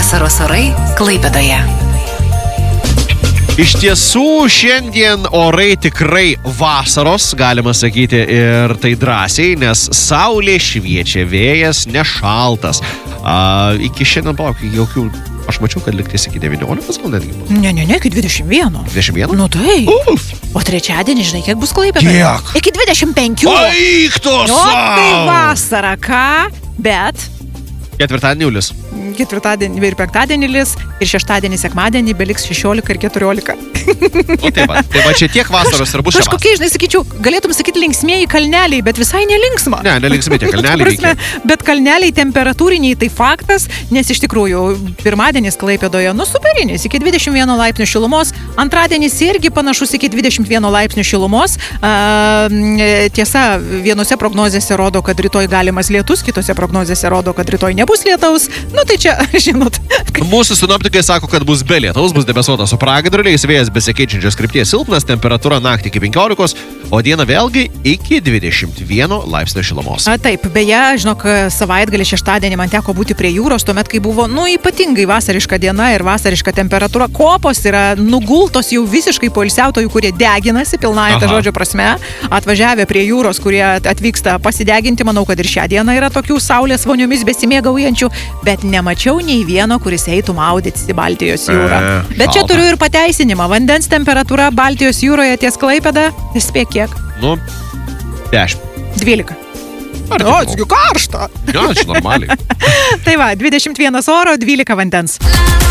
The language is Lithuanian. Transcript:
Vasaros orai Klaipėdoje. Iš tiesų, šiandien orai tikrai vasaros, galima sakyti, ir tai drąsiai, nes saulė šviečia, vėjas nešaltas. Iki šiandien, jokių, aš mačiau, kad liktis iki 19 gal netgi bus. Ne, iki 21. 21? Nu tai. O trečiadienį, žinai, kiek bus Klaipėdoje? Kiek? Iki 25. Baigtos! O tai vasara, ką? Bet Ketvirtadienį lis. ketvirtadienį ir penktadienį lis, ir šeštadienį, sekmadienį beliks 16 ir 14. O tai va čia tiek vasaros ir bus šią vasarą. Kažkokie, žinai, sakyčiau, galėtum sakyti linksmieji kalneliai, bet visai nelinksma. Ne, nelinksmi tie kalneliai. Bet kalneliai temperatūriniai tai faktas, nes iš tikrųjų pirmadienis Klaipėdoje, superinis, iki 21 laipsnių šilumos, antradienis irgi panašus iki 21 laipsnių šilumos. Tiesa, vienose prognozėse rodo, kad rytoj galimas lietus, kitose prognozėse rodo, kad rytoj nebus lietaus. Tai čia, žinot. Mūsų sinoptikai sako, kad bus be lietaus, bus debesuotas su pragiedruliais, vėjas besikeičiančios krypties silpnas, temperatūra naktį iki 15, o dieną vėlgi iki 21 laipsnio šilumos. Taip, beje, žinok, savaitgalį šeštadienį man teko būti prie jūros, tuomet, kai buvo, ypatingai vasariška diena ir vasariška temperatūra. Kopos yra nugultos jau visiškai poilsiautojų, kurie deginasi pilnąją tą žodžio prasme, atvažiavę prie jūros, kurie atvyksta pasideginti. Manau, kad ir šią dieną yra tokių saulės voniomis besimėgaujančių, bet nemačiau nei vieno, kuris eitų maudytis į Baltijos jūrą. Bet čia turiu ir pateisinimą. Vandens temperatūra Baltijos jūroje ties Klaipėda, spėk kiek? 10. 12. Atsigi karšta. Jo, čia normaliai. Tai va, 21 oro, 12 vandens.